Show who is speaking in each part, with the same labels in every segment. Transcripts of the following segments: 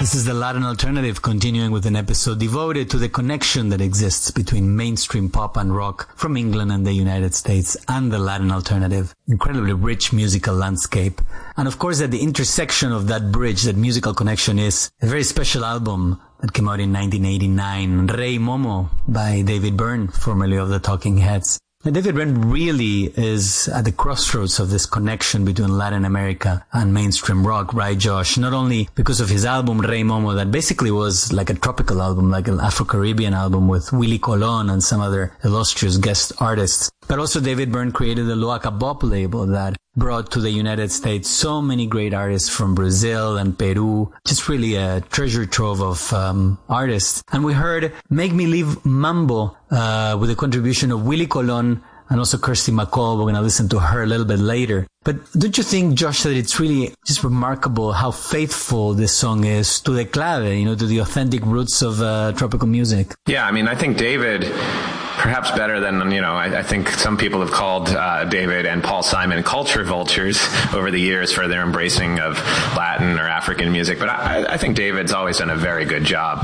Speaker 1: This is the Latin Alternative, continuing with an episode devoted to the connection that exists between mainstream pop and rock from England and the United States and the Latin Alternative. Incredibly rich musical landscape. And of course, at the intersection of that bridge, that musical connection, is a very special album that came out in 1989, Rei Momo by David Byrne, formerly of the Talking Heads. And David Byrne really is at the crossroads of this connection between Latin America and mainstream rock, right, Josh? Not only because of his album Rei Momo, that basically was like a tropical album, like an Afro-Caribbean album with Willie Colon and some other illustrious guest artists, but also David Byrne created the Loaca Bop label that brought to the United States so many great artists from Brazil and Peru. Just really a treasure trove of artists. And we heard Make Me Leave Mambo with a contribution of Willie Colon and also Kirsty MacColl. We're going to listen to her a little bit later. But don't you think, Josh, that it's really just remarkable how faithful this song is to the clave, to the authentic roots of tropical music?
Speaker 2: Yeah, I mean, I think David, perhaps better than, I think some people have called David and Paul Simon culture vultures over the years for their embracing of Latin or African music. But I think David's always done a very good job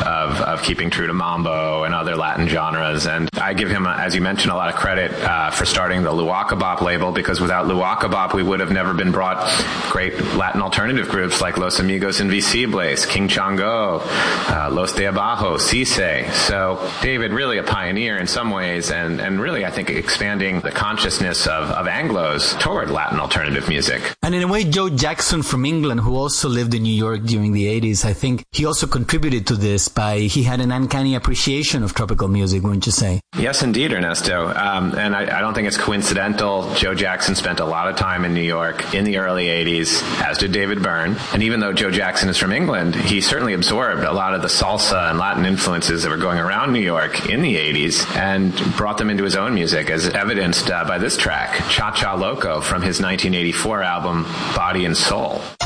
Speaker 2: of keeping true to mambo and other Latin genres. And I give him, as you mentioned, a lot of credit for starting the Loaca Bop label, because without Loaca Bop, we would have never been brought great Latin alternative groups like Los Amigos Invisibles, King Chango, Los de Abajo, Cisse. So David, really a pioneer in some ways, and really, I think, expanding the consciousness of Anglos toward Latin alternative music.
Speaker 1: And in a way, Joe Jackson from England, who also lived in New York during the 80s, I think he also contributed to this he had an uncanny appreciation of tropical music, wouldn't you say?
Speaker 2: Yes, indeed, Ernesto. And I don't think it's coincidental. Joe Jackson spent a lot of time in New York in the early 80s, as did David Byrne. And even though Joe Jackson is from England, he certainly absorbed a lot of the salsa and Latin influences that were going around New York in the 80s and brought them into his own music, as evidenced by this track, Cha Cha Loco, from his 1984 album, Body and Soul.